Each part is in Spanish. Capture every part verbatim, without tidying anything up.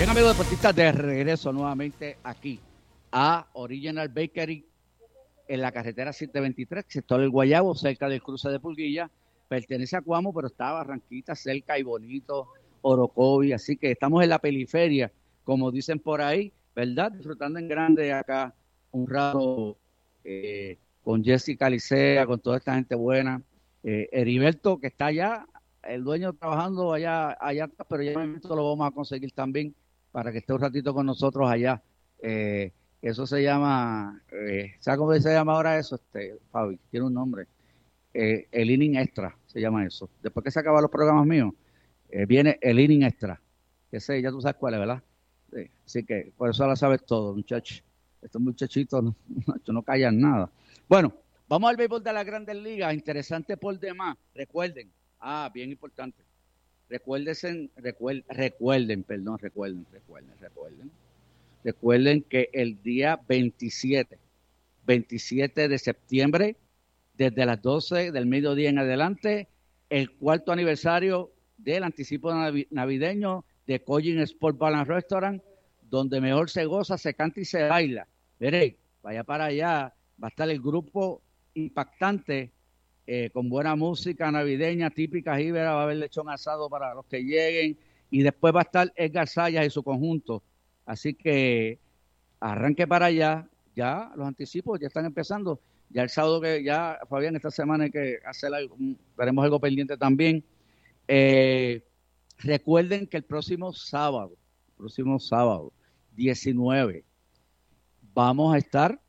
Bien, amigos deportistas, de regreso nuevamente aquí a Original Bakery en la carretera siete veintitrés, sector El Guayabo, cerca del cruce de Pulguilla. Pertenece a Cuamo, pero está Barranquita, cerca y bonito, Orocovi. Así que estamos en la periferia, como dicen por ahí, ¿verdad? Disfrutando en grande acá un rato eh, con Jessica Licea, con toda esta gente buena. Eh, Heriberto, que está allá, el dueño trabajando allá, allá, pero ya lo vamos a conseguir también para que esté un ratito con nosotros allá. Eh, eso se llama, eh, ¿sabes cómo se llama ahora eso, este, Fabi? Tiene un nombre. Eh, el inning extra, se llama eso. Después que se acaban los programas míos, eh, viene el inning extra. Ese ya tú sabes cuál es, ¿verdad? Sí, así que por eso la sabes todo, muchachos. Estos muchachitos no, no, no callan nada. Bueno, vamos al béisbol de las Grandes Ligas. Interesante por demás. Recuerden, ah, bien importante. Recuerden, recuerden, recuerden, perdón, recuerden, recuerden, recuerden. Recuerden que el día veintisiete, veintisiete de septiembre, desde las doce del mediodía en adelante, el cuarto aniversario del anticipo navideño de Collin Sport Bar and Restaurant, donde mejor se goza, se canta y se baila. Veréis, vaya para allá, va a estar el grupo impactante, eh, con buena música navideña, típica jíbera, va a haber lechón asado para los que lleguen, y después va a estar Edgar Sayas y su conjunto. Así que arranque para allá, ya los anticipos ya están empezando. Ya el sábado que ya, Fabián, esta semana hay que hacer algo, veremos algo pendiente también. Eh, recuerden que el próximo sábado, próximo sábado, diecinueve, vamos a estar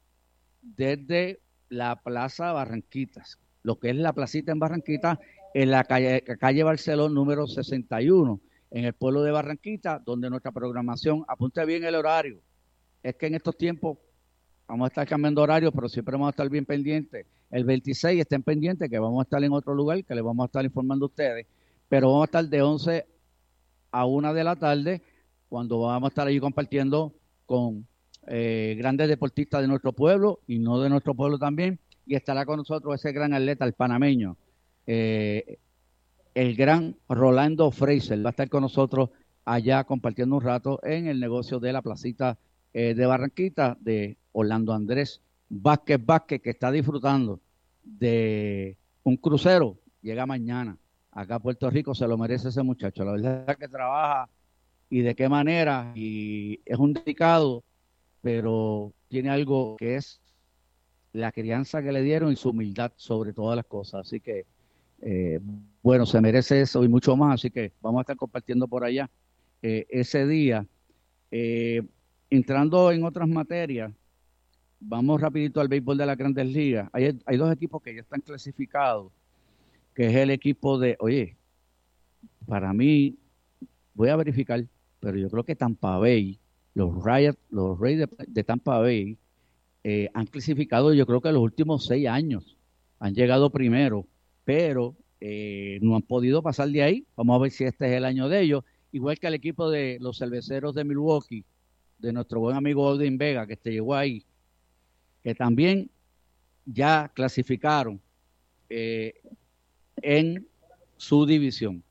desde la Plaza Barranquitas, lo que es la placita en Barranquitas, en la calle, calle Barceló número sesenta y uno, en el pueblo de Barranquita, donde nuestra programación, apunte bien el horario, es que en estos tiempos vamos a estar cambiando horario, pero siempre vamos a estar bien pendientes. El veintiséis estén pendientes que vamos a estar en otro lugar, que les vamos a estar informando a ustedes, pero vamos a estar de once a una de la tarde, cuando vamos a estar allí compartiendo con eh, grandes deportistas de nuestro pueblo y no de nuestro pueblo también, y estará con nosotros ese gran atleta, el panameño, eh, el gran Rolando Fraser, va a estar con nosotros allá compartiendo un rato en el negocio de la placita eh, de Barranquita, de Orlando Andrés Vázquez Vázquez, que está disfrutando de un crucero, llega mañana acá a Puerto Rico, se lo merece ese muchacho, la verdad es que trabaja y de qué manera, y es un dedicado, pero tiene algo que es la crianza que le dieron y su humildad sobre todas las cosas, así que eh, bueno, se merece eso y mucho más, así que vamos a estar compartiendo por allá eh, ese día. Eh, entrando en otras materias, vamos rapidito al béisbol de las Grandes Ligas. Hay, hay dos equipos que ya están clasificados, que es el equipo de, oye, para mí, voy a verificar, pero yo creo que Tampa Bay, los Rays, los Rays de, de Tampa Bay, eh, han clasificado yo creo que los últimos seis años, han llegado primero, pero eh, no han podido pasar de ahí. Vamos a ver si este es el año de ellos, igual que el equipo de los Cerveceros de Milwaukee, de nuestro buen amigo Odin Vega, que te llegó ahí, que también ya clasificaron eh, en su división.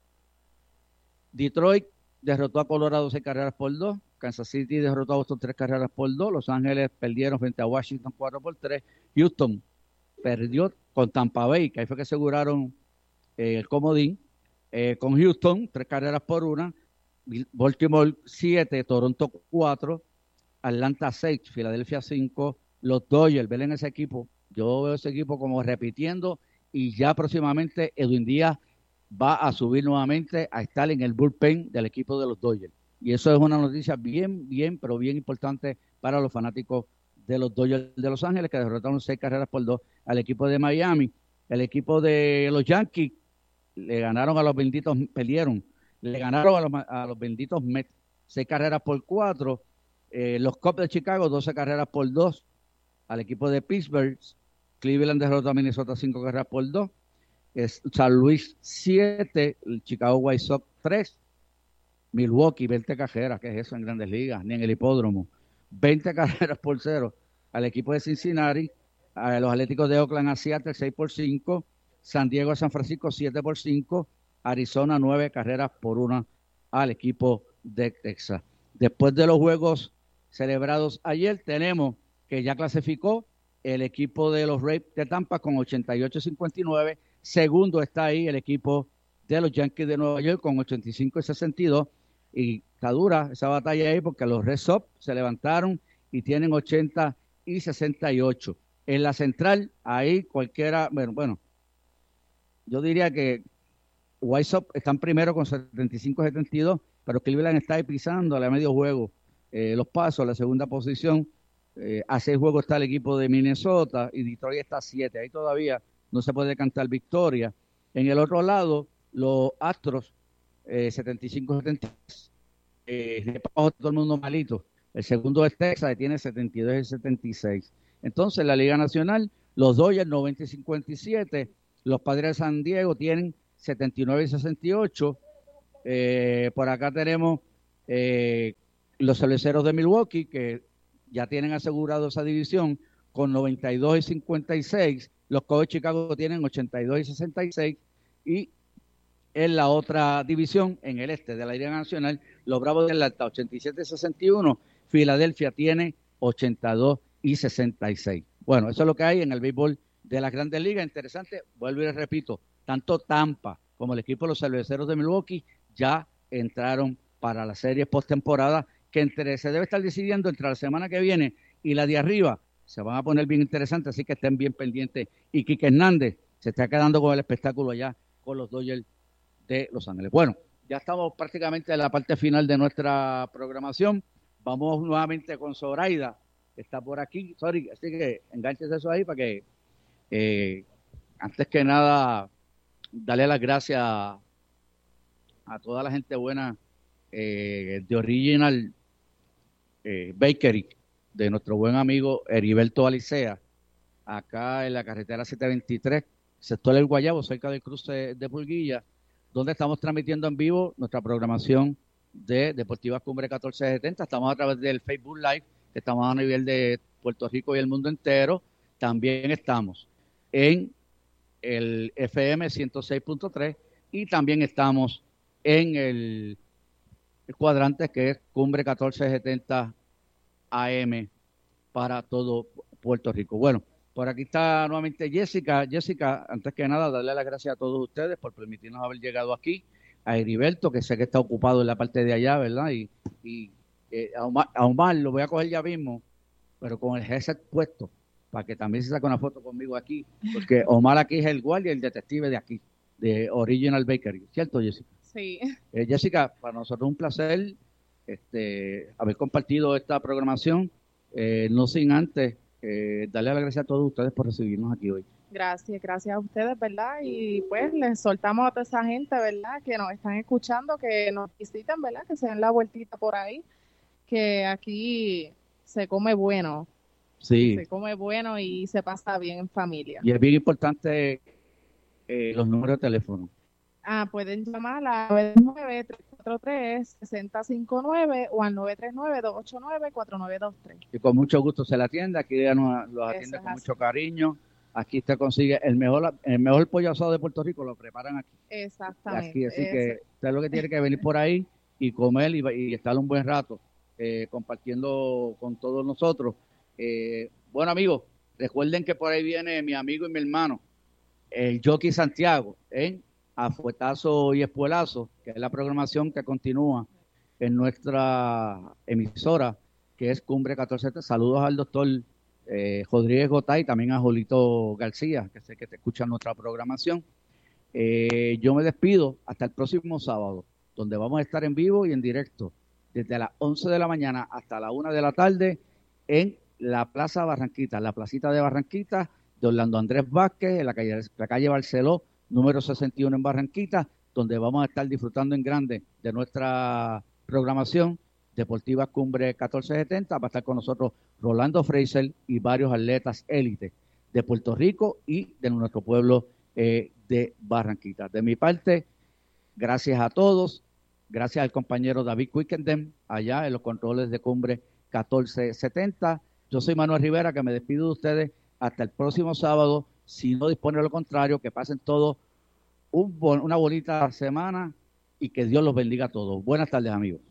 Detroit derrotó a Colorado seis carreras por dos, Kansas City derrotó a Boston tres carreras por dos, Los Ángeles perdieron frente a Washington cuatro por tres, Houston perdió con Tampa Bay, que ahí fue que aseguraron eh, el comodín, eh, con Houston tres carreras por una, Baltimore siete, Toronto cuatro, Atlanta seis, Filadelfia cinco, los Dodgers, ven ese equipo, yo veo ese equipo como repitiendo, y ya próximamente Edwin Díaz va a subir nuevamente a estar en el bullpen del equipo de los Dodgers. Y eso es una noticia bien, bien, pero bien importante para los fanáticos de los Dodgers de Los Ángeles, que derrotaron seis carreras por dos al equipo de Miami. El equipo de los Yankees le ganaron a los benditos, perdieron, le ganaron a los, a los benditos Mets seis carreras por cuatro. Eh, los Cubs de Chicago, doce carreras por dos al equipo de Pittsburgh. Cleveland derrotó a Minnesota cinco carreras por dos. Es San Luis siete, el Chicago White Sox tres, Milwaukee veinte carreras, ¿qué es eso en Grandes Ligas? Ni en el hipódromo, veinte carreras por cero al equipo de Cincinnati, a los Atléticos de Oakland a Seattle seis por cinco, San Diego a San Francisco siete por cinco, Arizona nueve carreras por una al equipo de Texas. Después de los juegos celebrados ayer, tenemos que ya clasificó el equipo de los Rays de Tampa con ochenta y ocho cincuenta y nueve. Segundo está ahí el equipo de los Yankees de Nueva York con ochenta y cinco y sesenta y dos. Y está dura esa batalla ahí porque los Red Sox se levantaron y tienen ochenta y sesenta y ocho. En la central, ahí cualquiera, bueno, bueno, yo diría que White Sox están primero con setenta y cinco setenta y dos, pero Cleveland está ahí pisando a medio juego eh, los pasos, la segunda posición. Eh, a seis juegos está el equipo de Minnesota y Detroit está a siete. Ahí todavía no se puede cantar victoria. En el otro lado, los Astros, eh, setenta y cinco setenta y tres. Eh, todo el mundo malito. El segundo es Texas, que tiene setenta y dos y setenta y seis. Entonces, en la Liga Nacional, los Dodgers noventa y cincuenta y siete. Los Padres de San Diego tienen setenta y nueve y sesenta y ocho. Eh, por acá tenemos eh, los Cerveceros de Milwaukee, que ya tienen asegurado esa división con noventa y dos y cincuenta y seis. Los Cubs de Chicago tienen ochenta y dos y sesenta y seis. Y en la otra división, en el este de la Liga Nacional, los Bravos de Atlanta ochenta y siete y sesenta y uno. Filadelfia tiene ochenta y dos y sesenta y seis. Bueno, eso es lo que hay en el béisbol de las Grandes Ligas. Interesante, vuelvo y les repito, tanto Tampa como el equipo de los Cerveceros de Milwaukee ya entraron para la serie postemporada, que entre, se debe estar decidiendo entre la semana que viene y la de arriba. Se van a poner bien interesantes, así que estén bien pendientes. Y Quique Hernández se está quedando con el espectáculo allá con los Dodgers de Los Ángeles. Bueno, ya estamos prácticamente en la parte final de nuestra programación. Vamos nuevamente con Zoraida, que está por aquí. Sorry, así que enganches eso ahí para que, eh, antes que nada, darle las gracias a, a toda la gente buena eh, de Original eh, Bakery, de nuestro buen amigo Heriberto Alicea, acá en la carretera setecientos veintitrés, sector del Guayabo, cerca del cruce de Pulguilla, donde estamos transmitiendo en vivo nuestra programación de Deportivas Cumbre catorce setenta. Estamos a través del Facebook Live, que estamos a nivel de Puerto Rico y el mundo entero. También estamos en el F M ciento seis punto tres y también estamos en el, el cuadrante que es Cumbre catorce setenta A M para todo Puerto Rico. Bueno, por aquí está nuevamente Jessica. Jessica, antes que nada, darle las gracias a todos ustedes por permitirnos haber llegado aquí. A Heriberto, que sé que está ocupado en la parte de allá, ¿verdad? Y, y eh, a, Omar, a Omar lo voy a coger ya mismo, pero con el headset puesto, para que también se saque una foto conmigo aquí, porque Omar aquí es el guardia y el detective de aquí, de Original Bakery. ¿Cierto, Jessica? Sí. Eh, Jessica, para nosotros es un placer este, haber compartido esta programación, eh, no sin antes eh, darle las gracias a todos ustedes por recibirnos aquí hoy. Gracias, gracias a ustedes, ¿verdad? Y pues les soltamos a toda esa gente, ¿verdad? Que nos están escuchando, que nos visiten, ¿verdad? Que se den la vueltita por ahí, que aquí se come bueno. Sí. Se come bueno y se pasa bien en familia. Y es bien importante eh, los números de teléfono. Ah, pueden llamar a nueve nueve, tres cuatro tres, seis cero cinco nueve o al nueve tres nueve, dos ocho nueve, cuatro nueve dos tres. Y con mucho gusto se la atiende, aquí ya nos, los atiende con mucho cariño. Aquí usted consigue el mejor el mejor pollo asado de Puerto Rico, lo preparan aquí. Exactamente. Aquí, así Ese. que usted lo que tiene que venir por ahí y comer y, y estar un buen rato eh, compartiendo con todos nosotros. Eh, bueno, amigos, recuerden que por ahí viene mi amigo y mi hermano, el Jockey Santiago, en A Fuetazo y Espuelazo, que es la programación que continúa en nuestra emisora, que es Cumbre catorce setenta. Saludos al doctor Eh, Rodríguez Gotay, también a Jolito García, que sé que te escucha nuestra programación. Eh, yo me despido hasta el próximo sábado, donde vamos a estar en vivo y en directo, desde las once de la mañana hasta la una de la tarde, en la Plaza Barranquita, la placita de Barranquita, de Orlando Andrés Vázquez, en la calle, la calle Barceló, número sesenta y uno en Barranquita, donde vamos a estar disfrutando en grande de nuestra programación Deportiva Cumbre catorce setenta. Va a estar con nosotros Rolando Fraser y varios atletas élite de Puerto Rico y de nuestro pueblo eh, de Barranquita. De mi parte, gracias a todos, gracias al compañero David Quickendem, allá en los controles de Cumbre catorce setenta. Yo soy Manuel Rivera, que me despido de ustedes hasta el próximo sábado. Si no dispone de lo contrario, que pasen todos un bon- una bonita semana y que Dios los bendiga a todos. Buenas tardes, amigos.